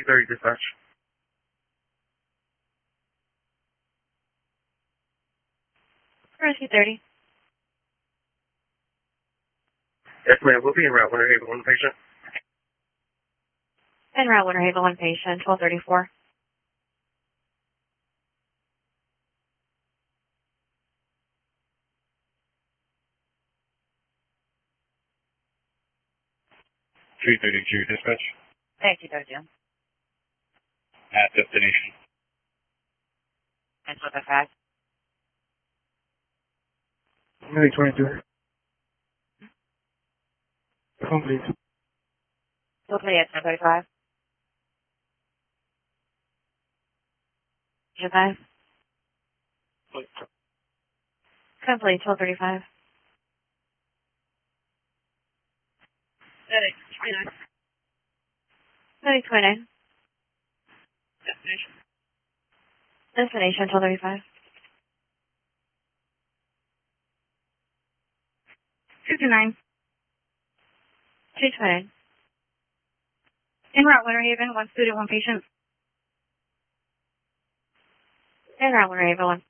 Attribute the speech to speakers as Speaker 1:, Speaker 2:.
Speaker 1: 230 dispatch.
Speaker 2: Rescue 30.
Speaker 1: Yes, ma'am. We'll be en route Winter Haven, one patient.
Speaker 2: En route Winter Haven, one patient, 1234.
Speaker 3: Dispatch.
Speaker 2: Thank you, Dojo.
Speaker 3: At destination.
Speaker 2: And with the fact.
Speaker 1: Maybe 22. Come, please.
Speaker 2: Hopefully at 1035. Japan. Complete, 1235.
Speaker 4: 29.
Speaker 2: 3029.
Speaker 4: Destination.
Speaker 2: Destination, 1235.
Speaker 4: 229.
Speaker 2: 229.
Speaker 4: En route Winter Haven, one student, one patient.
Speaker 2: En route Winter Haven, one